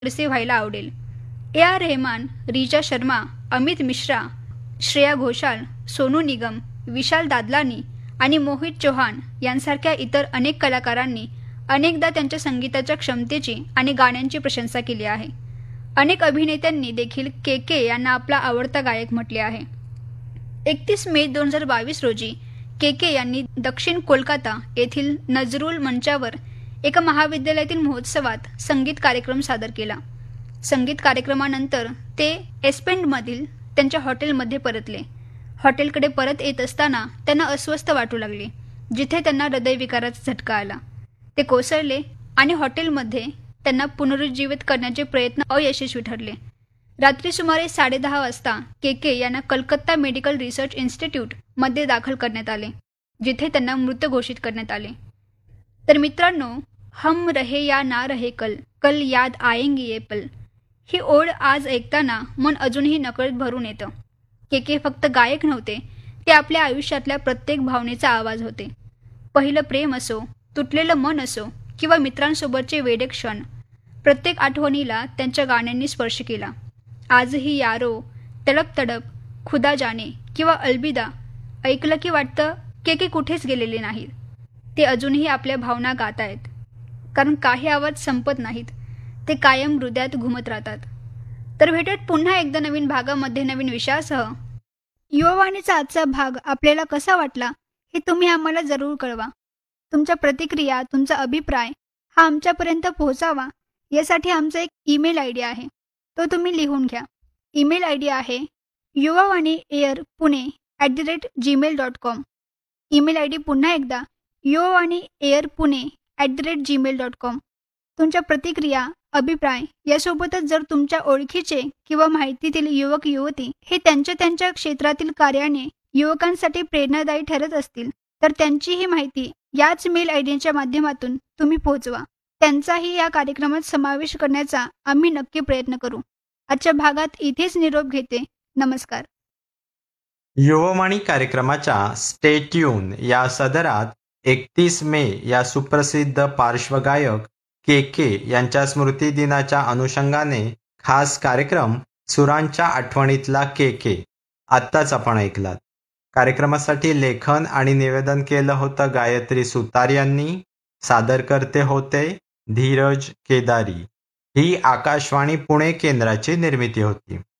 दिवशी व्हायला आवडेल. A.R. रेहमान, रिचा शर्मा, अमित मिश्रा, श्रेया घोषाल, सोनू निगम, विशाल दादलानी आणि मोहित चौहान यांसारख्या इतर अनेक कलाकारांनी अनेकदा त्यांच्या संगीताच्या क्षमतेची आणि गाण्यांची प्रशंसा केली आहे. अनेक अभिनेत्यांनी देखील के यांना आपला आवडता गायक म्हटले आहे. 31 मे 2022 रोजी के यांनी दक्षिण कोलकाता येथील नजरुल मंचावर एका महाविद्यालयातील महोत्सवात संगीत कार्यक्रम सादर केला. संगीत कार्यक्रमानंतर ते एस्पेंडमधील त्यांच्या हॉटेलमध्ये परतले. हॉटेलकडे परत येत असताना त्यांना अस्वस्थ वाटू लागले, जिथे त्यांना हृदयविकाराचा झटका आला. ते कोसळले आणि हॉटेलमध्ये त्यांना पुनरुज्जीवित करण्याचे प्रयत्न अयशस्वी ठरले. रात्री सुमारे 10:30 वाजता के यांना कलकत्ता मेडिकल रिसर्च इन्स्टिट्यूटमध्ये दाखल करण्यात आले, जिथे त्यांना मृत घोषित करण्यात आले. तर मित्रांनो, हम रहे या ना रहे कल, कल याद आएंगे ये पल, ही ओढ आज ऐकताना मन अजूनही नकळत भरून येतं. के फक्त गायक नव्हते, ते आपल्या आयुष्यातल्या प्रत्येक भावनेचा आवाज होते. पहिलं प्रेम असो, तुटलेलं मन असो किंवा मित्रांसोबतचे वेडे क्षण, प्रत्येक आठवणीला त्यांच्या गाण्यांनी स्पर्श केला. आजही यारो, तडप तडप, खुदा जाने किंवा अलविदा ऐकलं की वाटतं के कुठेच गेलेले नाहीत. ते अजूनही आपल्या भावना गात आहेत, कारण काही आवाज संपत नाहीत, ते कायम हृदयात घुमत राहतात. तर भेटत पुन्हा एकदा नवीन भागामध्ये नवीन विषयासह. युवावाणीचा आजचा भाग आपल्याला कसा वाटला हे तुम्ही आम्हाला जरूर कळवा. तुमच्या प्रतिक्रिया, तुमचा अभिप्राय हा आमच्यापर्यंत पोहोचावा यासाठी आमचा एक ईमेल आयडी आहे, तो तुम्ही लिहून घ्या. ईमेल आयडी आहे yuvavaniyarpune@gmail.com. ईमेल आयडी पुन्हा एकदा yuvavaniyarpune@gmail.com. तुमच्या प्रतिक्रिया, अभिप्राय यासोबतच जर तुमच्या ओळखीचे किंवा माहितीतील युवक युवती हे त्यांच्या क्षेत्रातील कार्याने युवकांसाठी प्रेरणादायी ठरत असतील, तर त्यांचीही माहिती याच मेल आयडीच्या माध्यमातून तुम्ही पोहोचवा. त्यांचाही या कार्यक्रमात समावेश करण्याचा आम्ही नक्की प्रयत्न करू. आजच्या भागात इथेच निरोप घेते. नमस्कार. युववाणी कार्यक्रमाच्या स्टे ट्यून या सदरात 31 मे या सुप्रसिद्ध पार्श्वगायक के यांच्या स्मृतिदिनाच्या अनुषंगाने खास कार्यक्रम सुरांच्या आठवणीतला के आत्ताच आपण ऐकलात. कार्यक्रमासाठी लेखन आणि निवेदन केलं होतं गायत्री सुतार यांनी. सादरकर्ते होते धीरज केदारी. ही आकाशवाणी पुणे केंद्राची निर्मिती होती.